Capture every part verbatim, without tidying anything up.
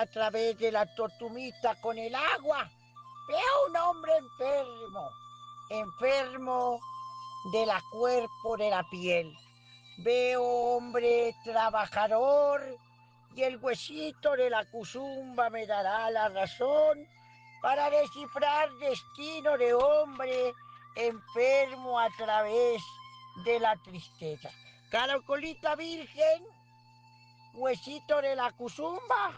a través de la tortumita con el agua, veo un hombre enfermo, enfermo de la cuerpo, de la piel. Veo hombre trabajador y el huesito de la cuzumba me dará la razón para descifrar destino de hombre enfermo a través de la tristeza. Caracolita virgen, huesito de la cuzumba,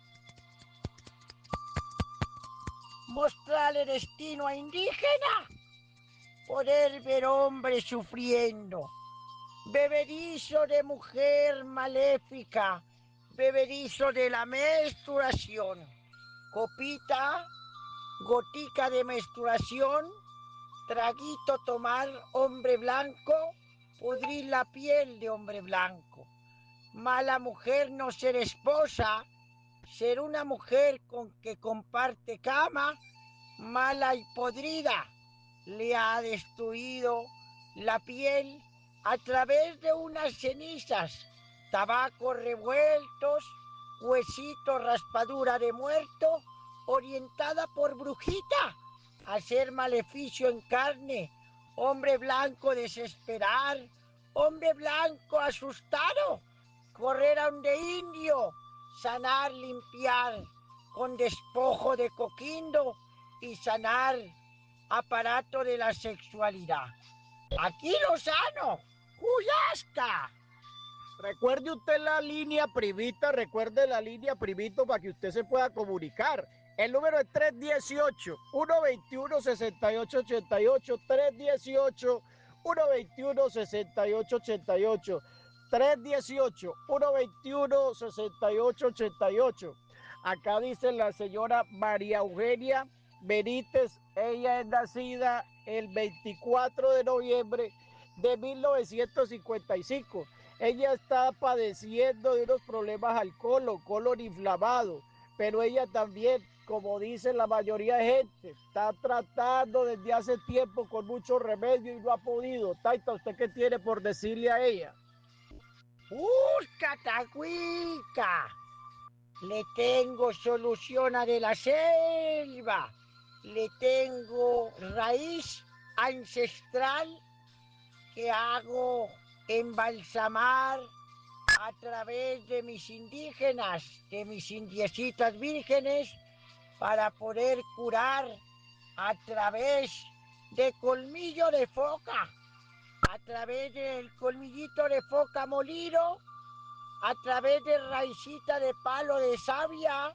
mostrarle destino a indígena, poder ver hombre sufriendo, bebedizo de mujer maléfica, bebedizo de la menstruación, copita, gotica de menstruación, traguito tomar hombre blanco, pudrir la piel de hombre blanco. Mala mujer no ser esposa, ser una mujer con que comparte cama, mala y podrida, le ha destruido la piel a través de unas cenizas, tabaco revueltos, huesito, raspadura de muerto, orientada por brujita a hacer maleficio en carne, hombre blanco desesperar, hombre blanco asustado, correr a donde indio, sanar, limpiar, con despojo de coquindo y sanar aparato de la sexualidad. Aquí Lozano, Cuyasca. Recuerde usted la línea privita, recuerde la línea privito para que usted se pueda comunicar. El número es tres uno ocho, uno dos uno, seis ocho ocho ocho, tres uno ocho, uno dos uno, seis ocho ocho ocho, tres uno ocho, uno dos uno, seis ocho ocho ocho. Acá dice la señora María Eugenia Benítez, ella es nacida el veinticuatro de noviembre de mil novecientos cincuenta y cinco. Ella está padeciendo de unos problemas al colon, colon inflamado, pero ella también, como dice la mayoría de gente, está tratando desde hace tiempo con mucho remedio y no ha podido. Taita, ¿usted qué tiene por decirle a ella? ¡Uscatacuica! Le tengo solución a de la selva. Le tengo raíz ancestral que hago embalsamar a través de mis indígenas, de mis indiecitas vírgenes, para poder curar a través de colmillo de foca, a través del colmillito de foca molido, a través de raicita de palo de savia,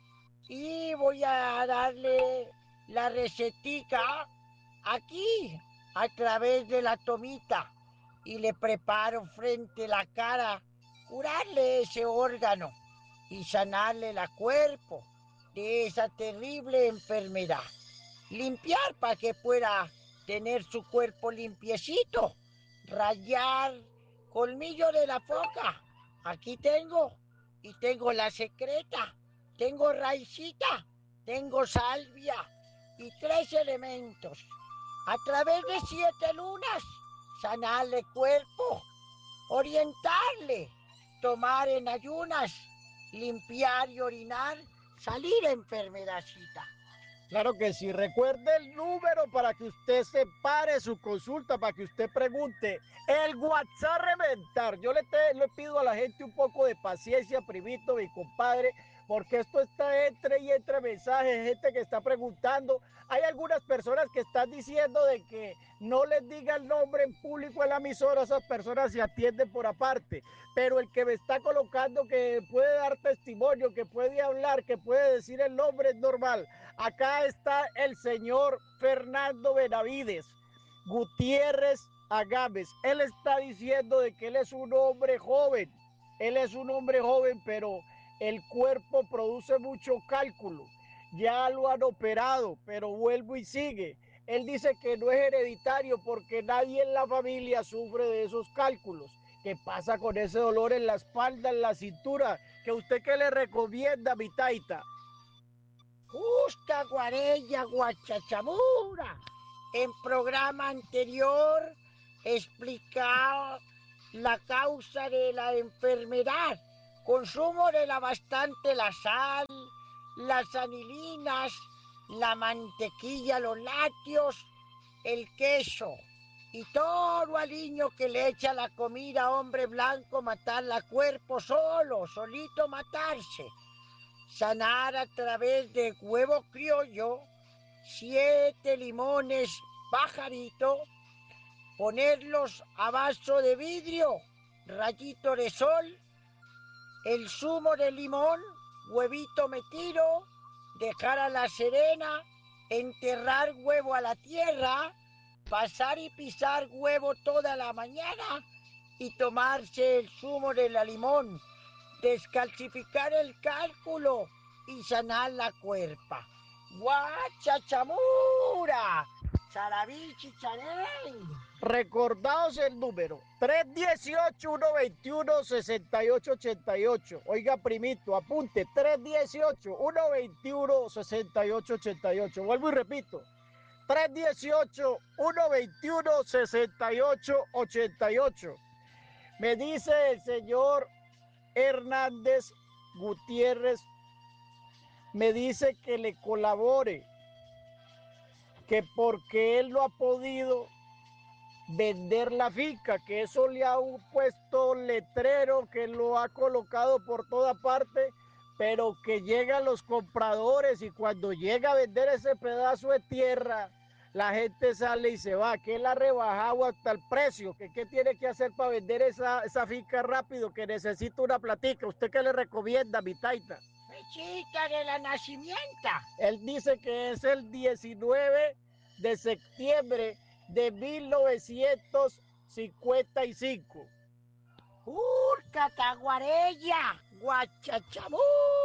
y voy a darle la recetica aquí a través de la tomita y le preparo frente a la cara, curarle ese órgano y sanarle la cuerpo de esa terrible enfermedad. Limpiar para que pueda tener su cuerpo limpiecito. Rayar colmillo de la foca. Aquí tengo. Y tengo la secreta. Tengo raicita. Tengo salvia. Y tres elementos. A través de siete lunas, sanarle cuerpo. Orientarle. Tomar en ayunas. Limpiar y orinar. Salir enfermedadcita. Claro que sí, recuerde el número para que usted separe su consulta, para que usted pregunte. El WhatsApp reventar. Yo le, te, le pido a la gente un poco de paciencia, primito, mi compadre, porque esto está entre y entre mensajes, gente que está preguntando. Hay algunas personas que están diciendo de que no les diga el nombre en público en la emisora, esas personas se atienden por aparte, pero el que me está colocando que puede dar testimonio, que puede hablar, que puede decir el nombre es normal. Acá está el señor Fernando Benavides Gutiérrez Agames. Él está diciendo de que él es un hombre joven, él es un hombre joven, pero el cuerpo produce mucho cálculo. Ya lo han operado, pero vuelvo y sigue. Él dice que no es hereditario porque nadie en la familia sufre de esos cálculos. ¿Qué pasa con ese dolor en la espalda, en la cintura? ¿Que usted qué le recomienda, mi taita? Justa Guarella Guachachamura. En programa anterior explicaba la causa de la enfermedad. Consúmorela bastante la sal, las anilinas, la mantequilla, los lácteos, el queso y todo aliño que le echa la comida, hombre blanco, matarla cuerpo solo, solito matarse. Sanar a través de huevo criollo, siete limones pajarito, ponerlos a vaso de vidrio, rayito de sol, el zumo de limón, huevito metido, dejar a la serena, enterrar huevo a la tierra, pasar y pisar huevo toda la mañana y tomarse el zumo de la limón, descalcificar el cálculo y sanar la cuerpa. ¡Guachachamura! ¡Charabichi, charey! Recordaos el número tres dieciocho, uno veintiuno, sesenta y ocho ochenta y ocho. Oiga, primito, apunte tres dieciocho, uno veintiuno, sesenta y ocho ochenta y ocho. Vuelvo y repito, tres dieciocho, uno veintiuno, sesenta y ocho ochenta y ocho. Me dice el señor Hernández Gutiérrez, me dice que le colabore, que porque él no ha podido vender la finca, que eso le ha puesto letrero, que lo ha colocado por toda parte, pero que llegan los compradores y cuando llega a vender ese pedazo de tierra, la gente sale y se va, que él ha rebajado hasta el precio, que qué tiene que hacer para vender esa, esa finca rápido, que necesita una platica. ¿Usted qué le recomienda, mi taita? Fechita de la nacimiento. Él dice que es el diecinueve de septiembre de mil novecientos cincuenta y cinco. ¡Urca, taguarella! ¡Guachachamura!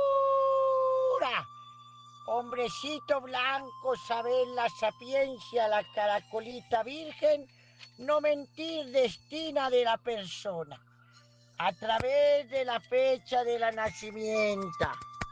Hombrecito blanco, saber la sapiencia, la caracolita virgen, no mentir destina de la persona, a través de la fecha de la nacimiento.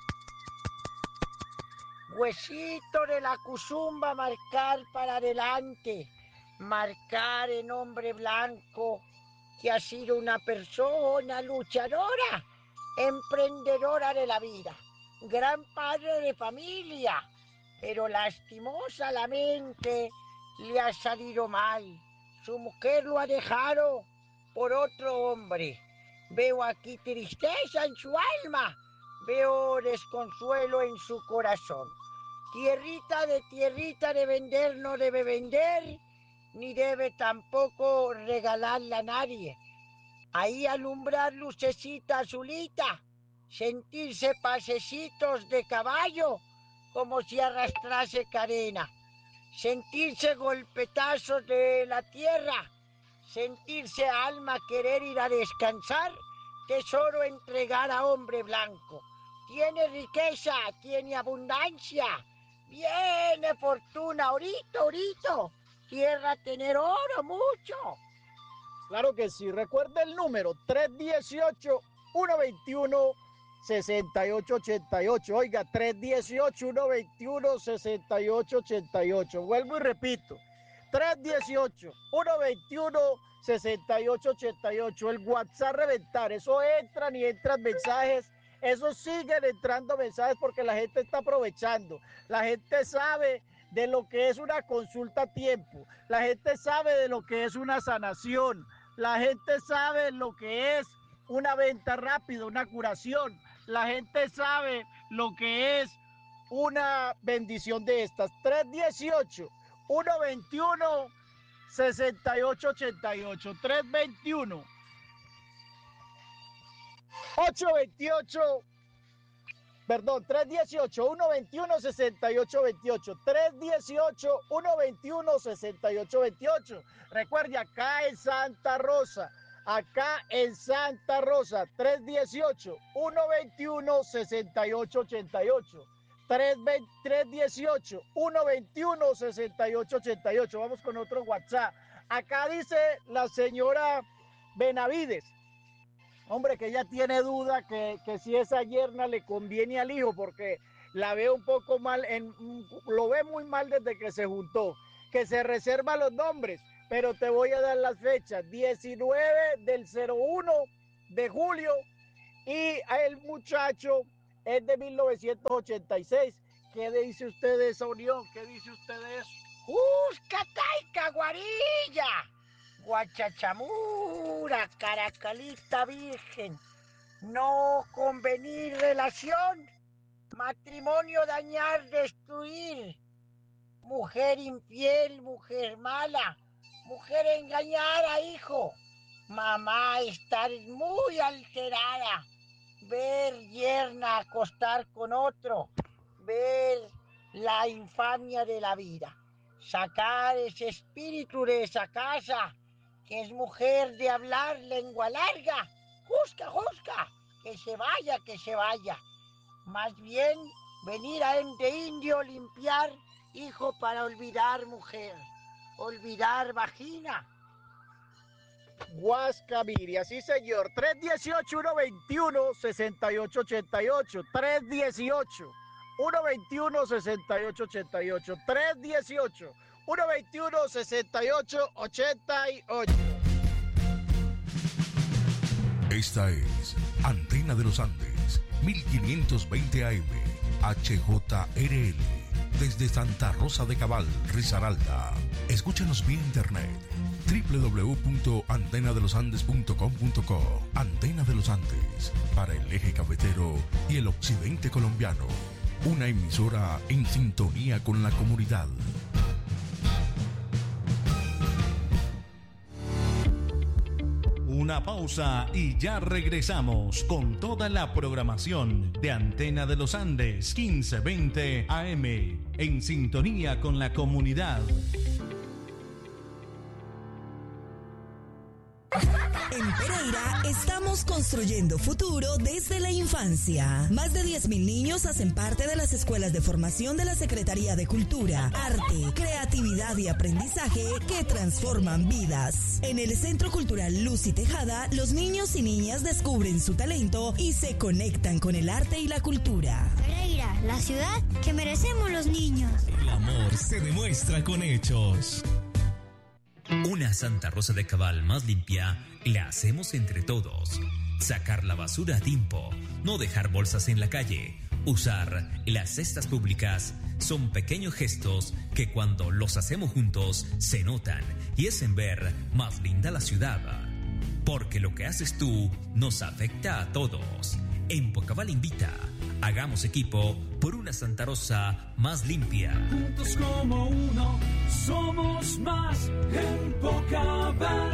Huesito de la cuzumba, marcar para adelante, marcar en hombre blanco que ha sido una persona luchadora, emprendedora de la vida, gran padre de familia, pero lastimosamente le ha salido mal. Su mujer lo ha dejado por otro hombre. Veo aquí tristeza en su alma, veo desconsuelo en su corazón. Tierrita de tierrita de vender no debe vender, ni debe tampoco regalarla a nadie. Ahí alumbrar lucecita azulita, sentirse pasecitos de caballo como si arrastrase cadena, sentirse golpetazos de la tierra, sentirse alma querer ir a descansar, tesoro entregar a hombre blanco. Tiene riqueza, tiene abundancia, viene fortuna, ahorita, ahorita, tierra tener oro mucho. Claro que sí, recuerda el número tres dieciocho, uno veintiuno, sesenta y ocho ochenta y ocho. Oiga, tres dieciocho, uno veintiuno, sesenta y ocho ochenta y ocho. Vuelvo y repito, tres dieciocho, uno veintiuno, sesenta y ocho ochenta y ocho. El WhatsApp reventar, eso entran y entran mensajes, eso siguen entrando mensajes porque la gente está aprovechando. La gente sabe de lo que es una consulta a tiempo, la gente sabe de lo que es una sanación, la gente sabe lo que es una venta rápida, una curación, la gente sabe lo que es una bendición de estas. tres dieciocho, uno veintiuno, sesenta y ocho ochenta y ocho, tres veintiuno, ocho veintiocho, perdón, tres dieciocho, uno veintiuno, sesenta y ocho veintiocho, tres dieciocho, uno veintiuno, sesenta y ocho veintiocho. Recuerde, acá en Santa Rosa, acá en Santa Rosa, tres dieciocho, uno veintiuno, sesenta y ocho ochenta y ocho, tres dieciocho, uno veintiuno, sesenta y ocho ochenta y ocho. Vamos con otro WhatsApp. Acá dice la señora Benavides, hombre, que ella tiene duda que, que si esa yerna le conviene al hijo, porque la ve un poco mal, en, lo ve muy mal desde que se juntó, que se reserva los nombres, pero te voy a dar las fechas, diecinueve del cero uno de julio Y el muchacho es de mil novecientos ochenta y seis. ¿Qué dice usted de esa unión? ¿Qué dice usted de eso? ¡Uscataica, guarilla! Guachachamura, caracalita virgen. No convenir relación. Matrimonio dañar, destruir. Mujer infiel, mujer mala. Mujer engañada, hijo. Mamá estar muy alterada. Ver yerna acostar con otro. Ver la infamia de la vida. Sacar ese espíritu de esa casa, que es mujer de hablar lengua larga. Juzga, juzga, que se vaya, que se vaya. Más bien, venir a de indio limpiar, hijo, para olvidar mujer, olvidar vagina. Guascaviria, sí señor. tres dieciocho, uno veintiuno, sesenta y ocho ochenta y ocho. tres dieciocho, uno veintiuno, sesenta y ocho ochenta y ocho. tres dieciocho, uno veintiuno, sesenta y ocho ochenta y ocho. Esta es Antena de los Andes, mil quinientos veinte A M, H J R L, desde Santa Rosa de Cabal, Risaralda. Escúchanos vía internet, doble u doble u doble u punto antena de los andes punto com punto co. Antena de los Andes, para el eje cafetero y el occidente colombiano. Una emisora en sintonía con la comunidad. Una pausa y ya regresamos con toda la programación de Antena de los Andes quince veinte A M, en sintonía con la comunidad. En Pereira estamos construyendo futuro desde la infancia. Más de diez mil niños hacen parte de las escuelas de formación de la Secretaría de Cultura, Arte, Creatividad y Aprendizaje que transforman vidas. En el Centro Cultural Luz y Tejada, los niños y niñas descubren su talento y se conectan con el arte y la cultura. Pereira, la ciudad que merecemos los niños. El amor se demuestra con hechos. Una Santa Rosa de Cabal más limpia la hacemos entre todos. Sacar la basura a tiempo, no dejar bolsas en la calle, usar las cestas públicas son pequeños gestos que cuando los hacemos juntos se notan y hacen ver más linda la ciudad. Porque lo que haces tú nos afecta a todos. En Pocabal invita, hagamos equipo por una Santa Rosa más limpia. Juntos como uno, somos más en Pocabal.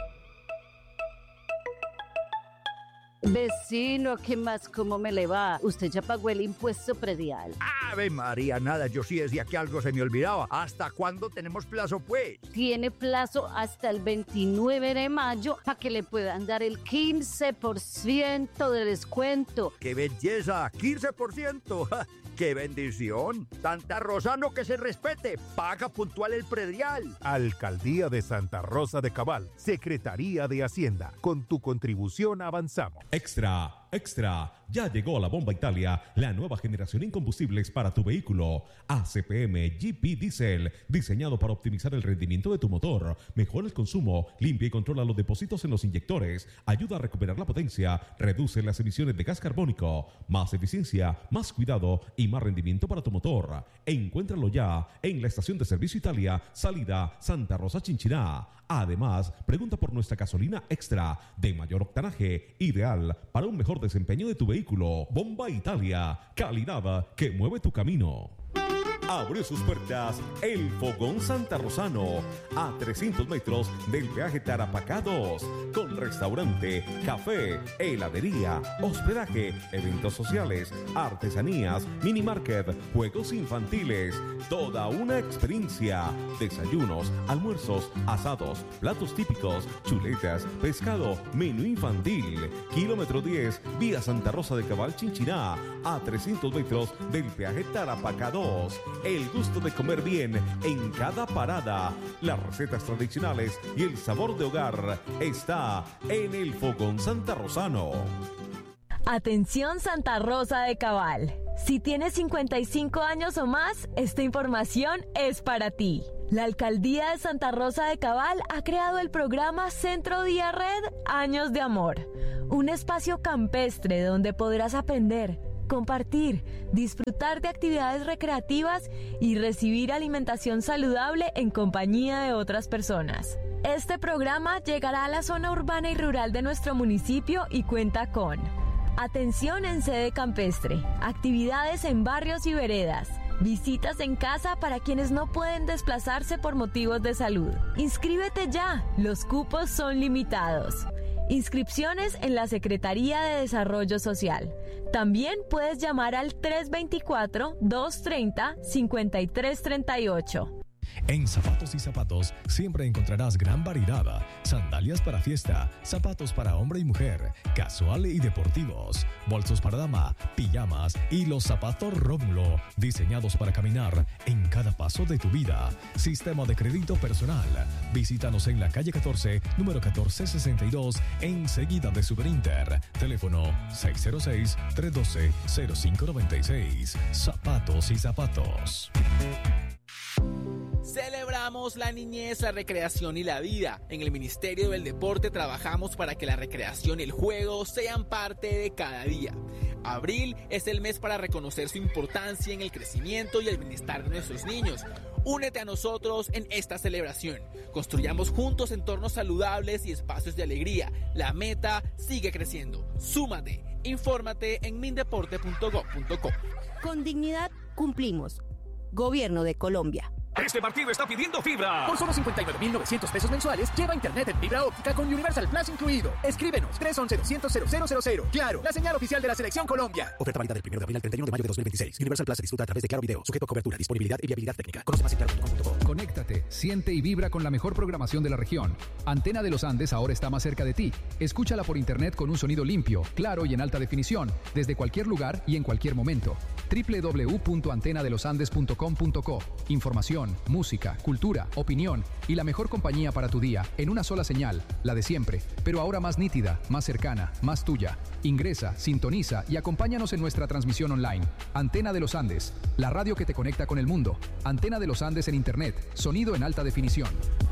Vecino, ¿qué más? ¿Cómo me le va? ¿Usted ya pagó el impuesto predial? Ave María, nada, yo sí decía que algo se me olvidaba. ¿Hasta cuándo tenemos plazo, pues? Tiene plazo hasta el veintinueve de mayo para que le puedan dar el quince por ciento de descuento. ¡Qué belleza! ¡quince por ciento! ¡Qué bendición! Santa Rosano que se respete, paga puntual el predial. Alcaldía de Santa Rosa de Cabal, Secretaría de Hacienda, con tu contribución avanzamos. Extra, extra, ya llegó la Bomba Italia, la nueva generación en combustibles para tu vehículo. A C P M G P Diesel, diseñado para optimizar el rendimiento de tu motor, mejora el consumo, limpia y controla los depósitos en los inyectores, ayuda a recuperar la potencia, reduce las emisiones de gas carbónico, más eficiencia, más cuidado y más rendimiento para tu motor. Encuéntralo ya en la estación de servicio Italia, salida Santa Rosa Chinchiná. Además, pregunta por nuestra gasolina extra de mayor octanaje, ideal para un mejor desempeño de tu vehículo. Bomba Italia, calidad que mueve tu camino. Abrió sus puertas el Fogón Santa Rosano, a trescientos metros del peaje Tarapacá dos, con restaurante, café, heladería, hospedaje, eventos sociales, artesanías, mini market, juegos infantiles, toda una experiencia, desayunos, almuerzos, asados, platos típicos, chuletas, pescado, menú infantil, kilómetro diez, vía Santa Rosa de Cabal Chinchiná, a trescientos metros del peaje Tarapacá dos. El gusto de comer bien en cada parada. Las recetas tradicionales y el sabor de hogar está en el Fogón Santa Rosano. Atención Santa Rosa de Cabal. Si tienes cincuenta y cinco años o más, esta información es para ti. La Alcaldía de Santa Rosa de Cabal ha creado el programa Centro Día Red Años de Amor, un espacio campestre donde podrás aprender, compartir, disfrutar de actividades recreativas y recibir alimentación saludable en compañía de otras personas. Este programa llegará a la zona urbana y rural de nuestro municipio y cuenta con atención en sede campestre, actividades en barrios y veredas, visitas en casa para quienes no pueden desplazarse por motivos de salud. Inscríbete ya, los cupos son limitados. Inscripciones en la Secretaría de Desarrollo Social. También puedes llamar al tres veinticuatro, doscientos treinta, cincuenta y tres treinta y ocho. En Zapatos y Zapatos siempre encontrarás gran variedad. Sandalias para fiesta, zapatos para hombre y mujer, casual y deportivos, bolsos para dama, pijamas y los zapatos Rómulo, diseñados para caminar en cada paso de tu vida. Sistema de crédito personal. Visítanos en la calle catorce, número catorce sesenta y dos, enseguida de Superinter. Teléfono seis cero seis, tres uno dos, cero cinco nueve seis. Zapatos y Zapatos. Celebramos la niñez, la recreación y la vida. En el Ministerio del Deporte trabajamos para que la recreación y el juego sean parte de cada día. Abril es el mes para reconocer su importancia en el crecimiento y el bienestar de nuestros niños. Únete a nosotros en esta celebración. Construyamos juntos entornos saludables y espacios de alegría. La meta sigue creciendo. Súmate. Infórmate en mindeporte punto gov punto co. Con dignidad cumplimos. Gobierno de Colombia. Este partido está pidiendo fibra. Por solo cincuenta y nueve mil novecientos pesos mensuales, lleva internet en fibra óptica con Universal Plus incluido. Escríbenos tres once, doscientos, cero cero cero cero. Claro, la señal oficial de la Selección Colombia. Oferta válida del primero de abril al treinta y uno de mayo de dos mil veintiséis. Universal Plus se disfruta a través de Claro Video. Sujeto a cobertura, disponibilidad y viabilidad técnica. Conoce más en claro punto com punto co. Conéctate, siente y vibra con la mejor programación de la región. Antena de los Andes ahora está más cerca de ti. Escúchala por internet con un sonido limpio, claro y en alta definición, desde cualquier lugar y en cualquier momento. doble u doble u doble u punto antena de los andes punto com punto co. Información, música, cultura, opinión y la mejor compañía para tu día en una sola señal, la de siempre, pero ahora más nítida, más cercana, más tuya. Ingresa, sintoniza y acompáñanos en nuestra transmisión online. Antena de los Andes, la radio que te conecta con el mundo. Antena de los Andes en internet, sonido en alta definición.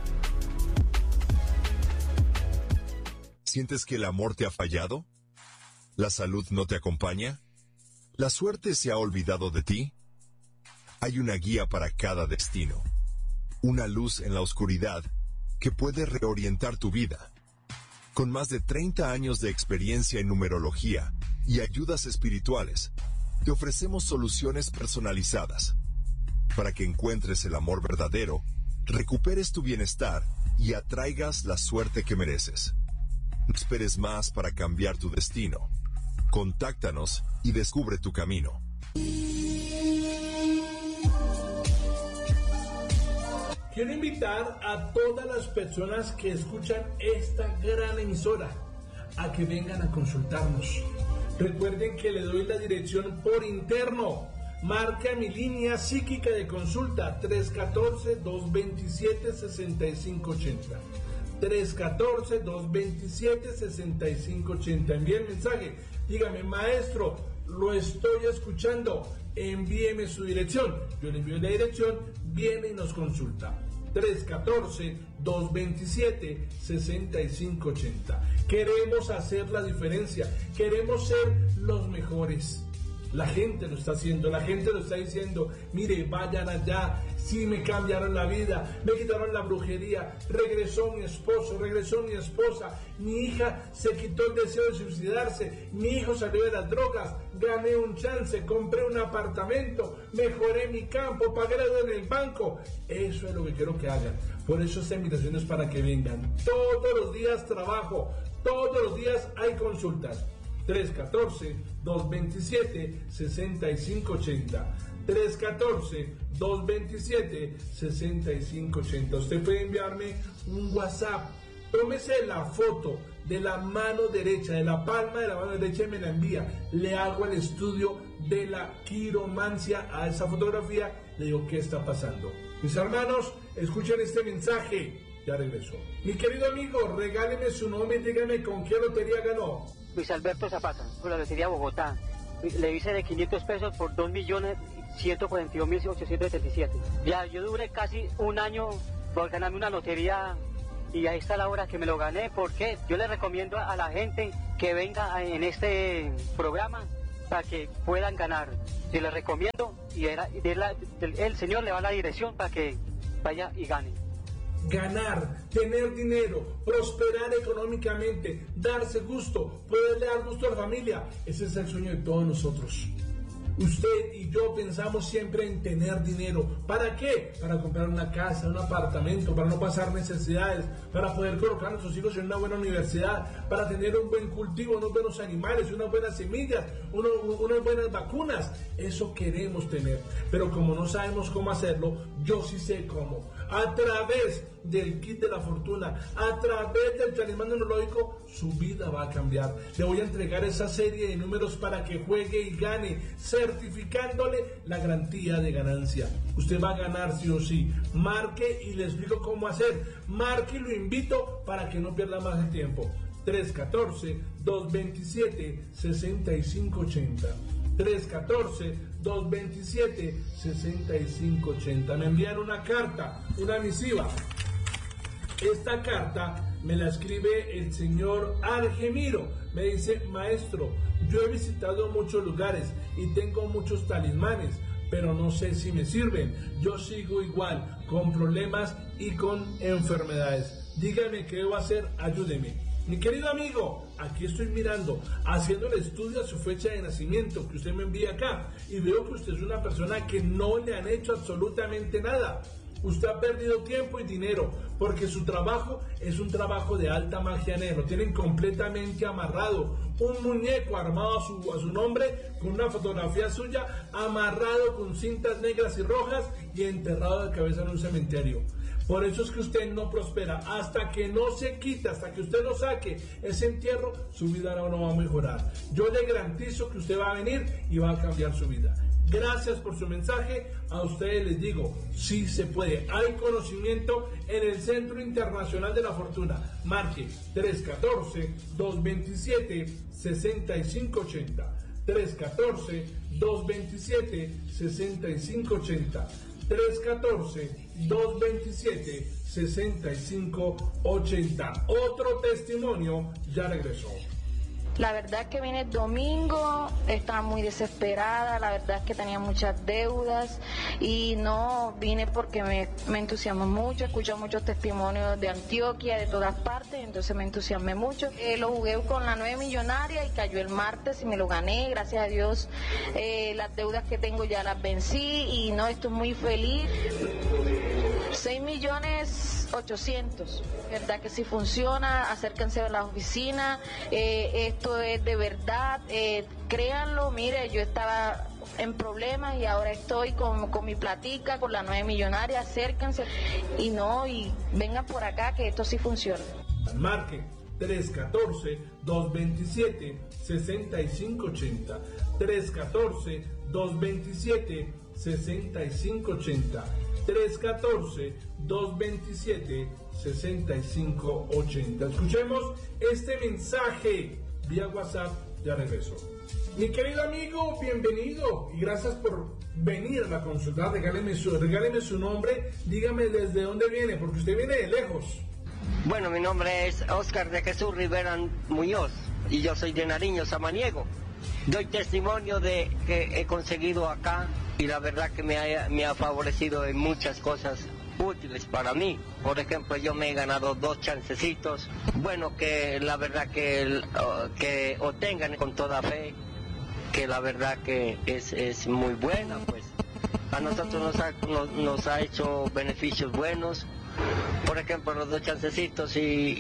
¿Sientes que el amor te ha fallado? ¿La salud no te acompaña? ¿La suerte se ha olvidado de ti? Hay una guía para cada destino. Una luz en la oscuridad que puede reorientar tu vida. Con más de treinta años de experiencia en numerología y ayudas espirituales, te ofrecemos soluciones personalizadas para que encuentres el amor verdadero, recuperes tu bienestar y atraigas la suerte que mereces. No esperes más para cambiar tu destino. Contáctanos y descubre tu camino. Quiero invitar a todas las personas que escuchan esta gran emisora a que vengan a consultarnos. Recuerden que le doy la dirección por interno. Marca mi línea psíquica de consulta tres uno cuatro, dos dos siete, seis cinco ocho cero. tres uno cuatro, dos dos siete, seis cinco ocho cero. Envíe el mensaje. Dígame, maestro, lo estoy escuchando. Envíeme su dirección. Yo le envío la dirección, viene y nos consulta. tres uno cuatro, dos dos siete, seis cinco ocho cero. Queremos hacer la diferencia. Queremos ser los mejores. La gente lo está haciendo, la gente lo está diciendo, mire, vayan allá, sí me cambiaron la vida, me quitaron la brujería, regresó mi esposo, regresó mi esposa, mi hija se quitó el deseo de suicidarse, mi hijo salió de las drogas, gané un chance, compré un apartamento, mejoré mi campo, pagué la deuda en el banco. Eso es lo que quiero que hagan. Por eso esta invitación es para que vengan. Todos los días trabajo, todos los días hay consultas. tres uno cuatro, dos dos siete, seis cinco ocho cero. tres uno cuatro, dos dos siete, seis cinco ocho cero. Usted puede enviarme un WhatsApp. Tómese la foto de la mano derecha, de la palma de la mano derecha y me la envía. Le hago el estudio de la quiromancia a esa fotografía. Le digo qué está pasando. Mis hermanos, escuchen este mensaje. Ya regresó. Mi querido amigo, regáleme su nombre y dígame con qué lotería ganó. Luis Alberto Zapata, por la Lotería Bogotá. Le hice de quinientos pesos por dos millones ciento cuarenta y dos mil ochocientos setenta y siete. Ya, yo duré casi un año por ganarme una lotería y ahí está la hora que me lo gané. Porque yo le recomiendo a la gente que venga en este programa para que puedan ganar. Yo les recomiendo y era, y la, el, el señor le va a la dirección para que vaya y gane. Ganar, tener dinero, prosperar económicamente, darse gusto, poderle dar gusto a la familia, ese es el sueño de todos nosotros. Usted y yo pensamos siempre en tener dinero. ¿Para qué? Para comprar una casa, un apartamento, para no pasar necesidades, para poder colocar a nuestros hijos en una buena universidad, para tener un buen cultivo, unos buenos animales, unas buenas semillas, uno, unas buenas vacunas. Eso queremos tener. Pero como no sabemos cómo hacerlo, yo sí sé cómo. A través del kit de la fortuna, a través del talismán neurológico, su vida va a cambiar. Le voy a entregar esa serie de números para que juegue y gane, certificándole la garantía de ganancia. Usted va a ganar sí o sí. Marque y le explico cómo hacer. Marque y lo invito para que no pierda más el tiempo. tres uno cuatro, dos dos siete, seis cinco ocho cero. tres uno cuatro, dos dos siete, seis cinco ocho cero. Me envían una carta, una misiva. Esta carta me la escribe el señor Argemiro. Me dice: maestro, yo he visitado muchos lugares y tengo muchos talismanes, pero no sé si me sirven. Yo sigo igual, con problemas y con enfermedades. Dígame qué debo hacer, ayúdeme. Mi querido amigo, aquí estoy mirando, haciendo el estudio a su fecha de nacimiento que usted me envía acá, y veo que usted es una persona que no le han hecho absolutamente nada. Usted ha perdido tiempo y dinero porque su trabajo es un trabajo de alta magia negra. Lo tienen completamente amarrado. Un muñeco armado a su, a su nombre con una fotografía suya, amarrado con cintas negras y rojas y enterrado de cabeza en un cementerio. Por eso es que usted no prospera. Hasta que no se quita, hasta que usted no saque ese entierro, su vida no va a mejorar. Yo le garantizo que usted va a venir y va a cambiar su vida. Gracias por su mensaje. A ustedes les digo, sí se puede. Hay conocimiento en el Centro Internacional de la Fortuna. Marque tres uno cuatro, dos dos siete, seis cinco ocho cero. tres uno cuatro, dos dos siete, seis cinco ocho cero. tres uno cuatro, dos dos siete, seis cinco ocho cero. Otro testimonio, ya regresó. La verdad que vine el domingo, estaba muy desesperada, la verdad es que tenía muchas deudas y no vine porque me, me entusiasmó mucho, escucho muchos testimonios de Antioquia, de todas partes, entonces me entusiasmé mucho. Eh, lo jugué con la nueve millonaria y cayó el martes y me lo gané, gracias a Dios. Eh, las deudas que tengo ya las vencí y no, estoy muy feliz. seis millones ochocientos, verdad que sí funciona, acérquense a la oficina, eh, esto es de verdad, eh, créanlo, mire, yo estaba en problemas y ahora estoy con, con mi platica, con la nueve millonaria, acérquense y no, y vengan por acá que esto sí funciona. Marque tres uno cuatro, dos dos siete, seis cinco ocho cero, tres uno cuatro, dos dos siete, seis cinco ocho cero. tres uno cuatro, dos dos siete, seis cinco ocho cero. Escuchemos este mensaje vía WhatsApp, ya regreso. Mi querido amigo, bienvenido y gracias por venir a la consulta. Regáleme su, regáleme su nombre, dígame desde dónde viene, porque usted viene de lejos. Bueno, mi nombre es Oscar de Jesús Rivera Muñoz y yo soy de Nariño, Samaniego. Doy testimonio de que he conseguido acá y la verdad que me ha, me ha favorecido en muchas cosas útiles para mí. Por ejemplo, yo me he ganado dos chancecitos, bueno, que la verdad que, que obtengan con toda fe, que la verdad que es, es muy buena, pues. A nosotros nos ha, nos, nos ha hecho beneficios buenos. Por ejemplo, los dos chancecitos y,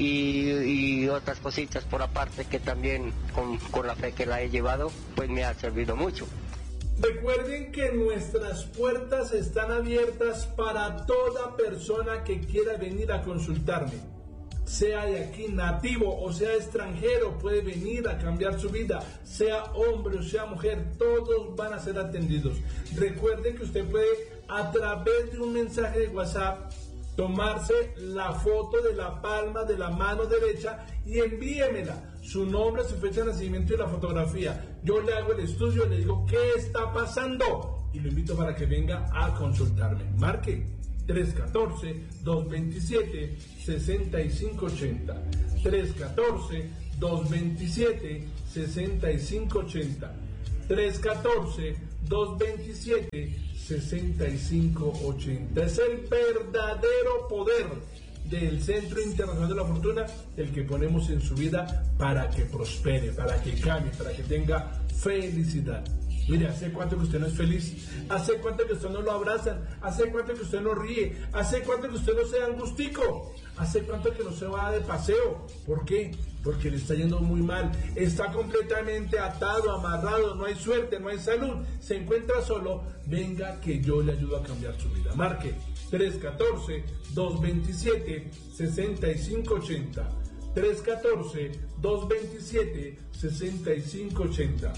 y, y otras cositas por aparte que también con, con la fe que la he llevado, pues me ha servido mucho. Recuerden que nuestras puertas están abiertas para toda persona que quiera venir a consultarme. Sea de aquí nativo o sea extranjero, puede venir a cambiar su vida. Sea hombre o sea mujer, todos van a ser atendidos. Recuerden que usted puede, a través de un mensaje de WhatsApp, tomarse la foto de la palma de la mano derecha y envíemela, su nombre, su fecha de nacimiento y la fotografía. Yo le hago el estudio y le digo qué está pasando y lo invito para que venga a consultarme. Marque tres uno cuatro, dos dos siete, seis cinco ocho cero. tres uno cuatro, dos dos siete, seis cinco ocho cero. tres uno cuatro, dos dos siete, seis cinco ocho cero. Es el verdadero poder del Centro Internacional de la Fortuna, el que ponemos en su vida para que prospere, para que cambie, para que tenga felicidad. Mire, ¿hace cuánto que usted no es feliz? ¿Hace cuánto que usted no lo abrazan? ¿Hace cuánto que usted no ríe? ¿Hace cuánto que usted no se da angustico? ¿Hace cuánto que no se va de paseo? ¿Por qué? Porque le está yendo muy mal. Está completamente atado, amarrado, no hay suerte, no hay salud. Se encuentra solo. Venga que yo le ayudo a cambiar su vida. Marque tres uno cuatro, dos dos siete, seis cinco ocho cero. tres uno cuatro, dos dos siete, seis cinco ocho cero.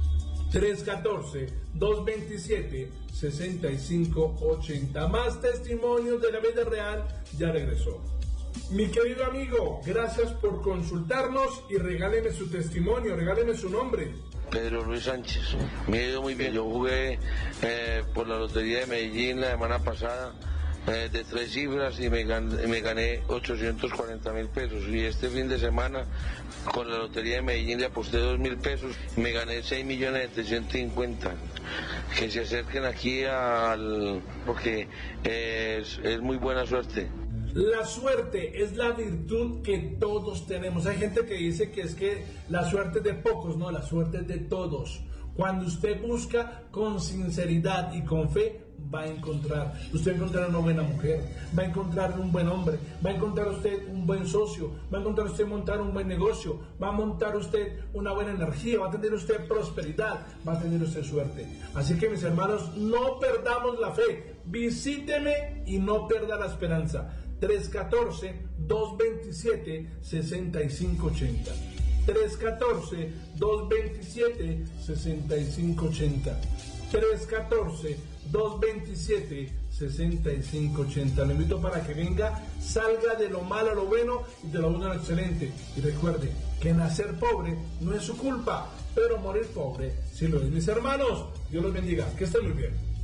tres uno cuatro, dos dos siete, seis cinco ocho cero. Más testimonios de la vida real. Ya regresó. Mi querido amigo, gracias por consultarnos y regáleme su testimonio, regáleme su nombre. Pedro Luis Sánchez. Me ha ido muy bien. Yo jugué eh, por la Lotería de Medellín la semana pasada eh, de tres cifras y me gané, me gané ochocientos cuarenta mil pesos. Y este fin de semana con la Lotería de Medellín le aposté dos mil pesos y me gané seis millones setecientos cincuenta. Que se acerquen aquí al... porque eh, es, es muy buena suerte. La suerte es la virtud que todos tenemos. Hay gente que dice que es que la suerte es de pocos. No, la suerte es de todos. Cuando usted busca con sinceridad y con fe, va a encontrar. Usted va a encontrar una buena mujer, va a encontrar un buen hombre, va a encontrar usted un buen socio, va a encontrar usted montar un buen negocio, va a montar usted una buena energía, va a tener usted prosperidad, va a tener usted suerte. Así que mis hermanos, no perdamos la fe. Visíteme y no pierda la esperanza. tres uno cuatro, dos dos siete, seis cinco ocho cero. tres uno cuatro, dos dos siete, seis cinco ocho cero. tres uno cuatro, dos dos siete, seis cinco ocho cero. Lo invito para que venga, salga de lo malo a lo bueno y de lo bueno a lo excelente. Y recuerde que nacer pobre no es su culpa, pero morir pobre sí lo es. Mis hermanos, Dios los bendiga. Que estén muy bien.